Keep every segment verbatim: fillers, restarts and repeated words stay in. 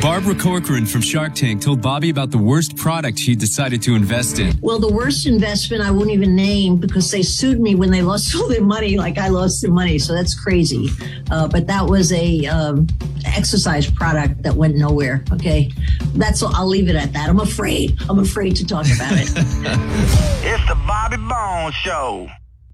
Barbara Corcoran from Shark Tank told Bobby about the worst product she decided to invest in. Well, the worst investment I won't even name because they sued me when they lost all their money, like I lost their money. So that's crazy. Uh, but that was a um, exercise product that went nowhere. Okay, that's all. I'll leave it at that. I'm afraid. I'm afraid to talk about it. It's the Bobby Bones Show.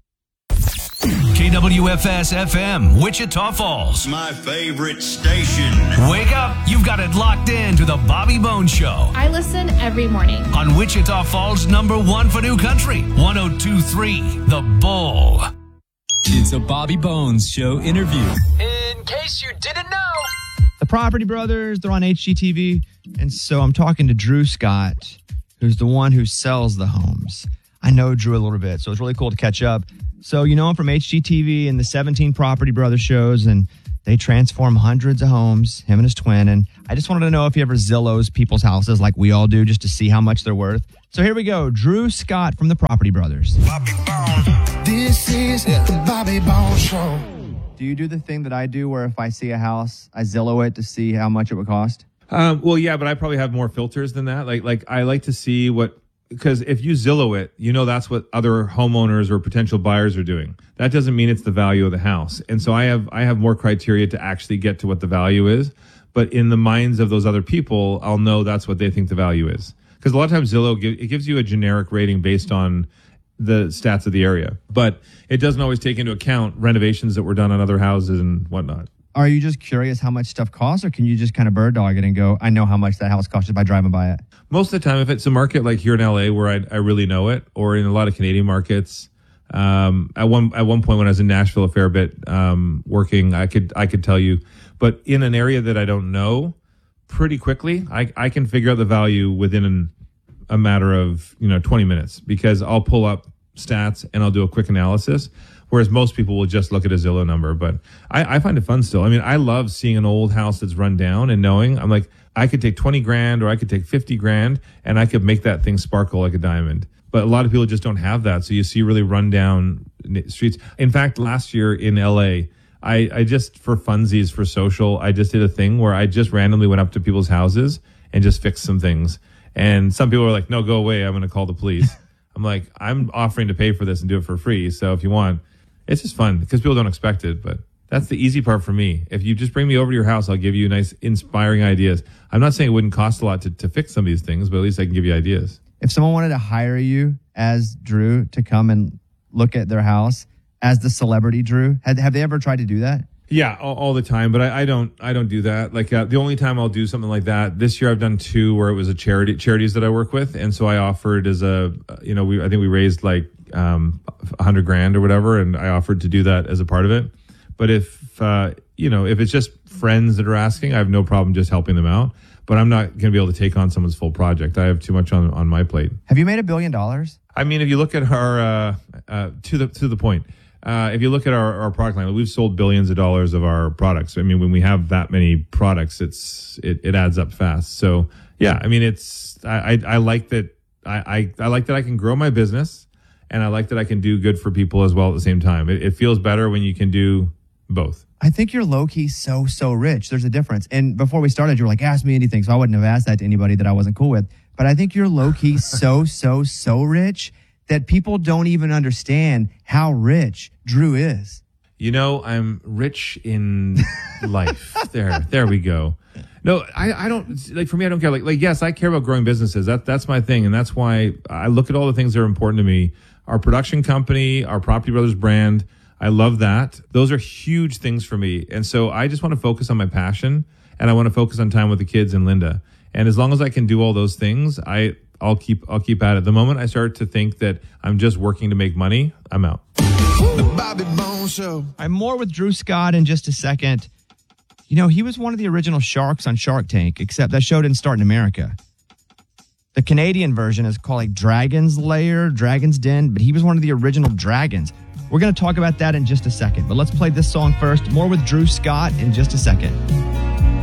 K W F S F M, Wichita Falls. My favorite station. Wake up. You've got it locked in to the Bobby Bones Show. I listen every morning. On Wichita Falls, number one for new country. one oh two point three, The Bull. It's a Bobby Bones Show interview. In case you didn't know. The Property Brothers, they're on H G T V. And so I'm talking to Drew Scott, who's the one who sells the homes. I know Drew a little bit, so it's really cool to catch up. So you know him from H G T V and the seventeen Property Brothers shows, and they transform hundreds of homes, him and his twin. And I just wanted to know if he ever Zillows people's houses like we all do just to see how much they're worth. So here we go. Drew Scott from the Property Brothers. Bobby Bones. This is the Bobby Bones Show. Do you do the thing that I do where if I see a house, I Zillow it to see how much it would cost? Um, well, yeah, but I probably have more filters than that. Like, like I like to see what... Because if you Zillow it, you know that's what other homeowners or potential buyers are doing. That doesn't mean it's the value of the house. And so I have I have more criteria to actually get to what the value is. But in the minds of those other people, I'll know that's what they think the value is. Because a lot of times Zillow, give, it gives you a generic rating based on the stats of the area. But it doesn't always take into account renovations that were done on other houses and whatnot. Are you just curious how much stuff costs, or can you just kind of bird dog it and go, I know how much that house costs just by driving by it? Most of the time, if it's a market like here in L A where I, I really know it, or in a lot of Canadian markets, um, at one at one point when I was in Nashville a fair bit um, working, I could I could tell you. But in an area that I don't know, pretty quickly, I, I can figure out the value within an, a matter of you know twenty minutes because I'll pull up stats and I'll do a quick analysis. Whereas most people will just look at a Zillow number. But I, I find it fun still. I mean, I love seeing an old house that's run down and knowing, I'm like, I could take twenty grand or I could take fifty grand and I could make that thing sparkle like a diamond. But a lot of people just don't have that. So you see really run down streets. In fact, last year in L A, I, I just, for funsies, for social, I just did a thing where I just randomly went up to people's houses and just fixed some things. And some people were like, no, go away. I'm going to call the police. I'm like, I'm offering to pay for this and do it for free. So if you want... It's just fun because people don't expect it, but that's the easy part for me. If you just bring me over to your house, I'll give you nice, inspiring ideas. I'm not saying it wouldn't cost a lot to, to fix some of these things, but at least I can give you ideas. If someone wanted to hire you as Drew to come and look at their house as the celebrity Drew, have, have they ever tried to do that? Yeah, all, all the time, but I, I don't. I don't do that. Like uh, the only time I'll do something like that this year, I've done two where it was a charity, charities that I work with, and so I offered as a, you know, we I think we raised like um, a hundred grand or whatever, and I offered to do that as a part of it. But if uh, you know, if it's just friends that are asking, I have no problem just helping them out. But I'm not going to be able to take on someone's full project. I have too much on on my plate. Have you made a billion dollars? I mean, if you look at our uh, uh, to the to the point. Uh, if you look at our, our product line, we've sold billions of dollars of our products. I mean, when we have that many products, it's it, it adds up fast. So yeah, I mean, it's I I, I like that I, I I like that I can grow my business, and I like that I can do good for people as well at the same time. It, it feels better when you can do both. I think you're low key so so rich. There's a difference. And before we started, you were like, ask me anything, so I wouldn't have asked that to anybody that I wasn't cool with. But I think you're low key so so so rich that people don't even understand how rich Drew is. You know, I'm rich in life. There, there we go. No, I, I don't, like for me, I don't care. Like, like, yes, I care about growing businesses. That, that's my thing. And that's why I look at all the things that are important to me. Our production company, our Property Brothers brand, I love that. Those are huge things for me. And so I just want to focus on my passion, and I want to focus on time with the kids and Linda. And as long as I can do all those things, I, I'll keep I'll keep at it. The moment I start to think that I'm just working to make money, I'm out. The Bobby Bones Show. I'm more with Drew Scott in just a second. You know, he was one of the original sharks on Shark Tank, except that show didn't start in America. The Canadian version is called like Dragon's Lair, Dragon's Den, but he was one of the original dragons. We're going to talk about that in just a second, but let's play this song first. More with Drew Scott in just a second.